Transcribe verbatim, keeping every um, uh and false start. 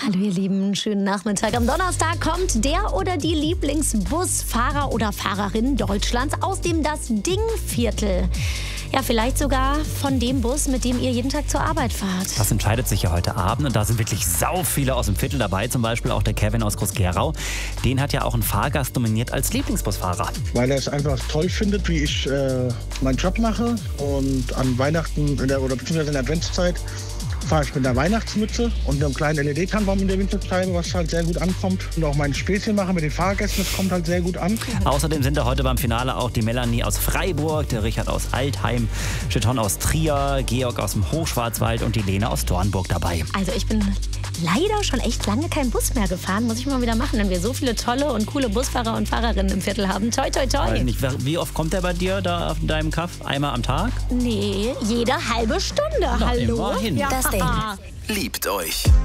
Hallo ihr Lieben, schönen Nachmittag. Am Donnerstag kommt der oder die Lieblingsbusfahrer oder Fahrerin Deutschlands aus dem Das-Ding-Viertel. Ja, vielleicht sogar von dem Bus, mit dem ihr jeden Tag zur Arbeit fahrt. Das entscheidet sich ja heute Abend und da sind wirklich sau viele aus dem Viertel dabei. Zum Beispiel auch der Kevin aus Groß-Gerau. Den hat ja auch ein Fahrgast nominiert als Lieblingsbusfahrer. Weil er es einfach toll findet, wie ich äh, meinen Job mache. Und an Weihnachten in der, oder beziehungsweise in der Adventszeit fahre ich mit einer Weihnachtsmütze und einem kleinen L E D-Tannenbaum in der Winterscheibe, was halt sehr gut ankommt. Und auch meine Späßchen mache mit den Fahrgästen, das kommt halt sehr gut an. Außerdem sind da heute beim Finale auch die Melanie aus Freiburg, der Richard aus Altheim, Cheton aus Trier, Georg aus dem Hochschwarzwald und die Lena aus Dornburg dabei. Also ich bin leider schon echt lange kein Bus mehr gefahren. Muss ich mal wieder machen, wenn wir so viele tolle und coole Busfahrer und Fahrerinnen im Viertel haben. Toi, toi, toi. Weiß nicht, wie oft kommt der bei dir da auf deinem Kaff? Einmal am Tag? Nee, jede halbe Stunde. Na, Hallo? immerhin. Ja. Das Ding. Liebt euch.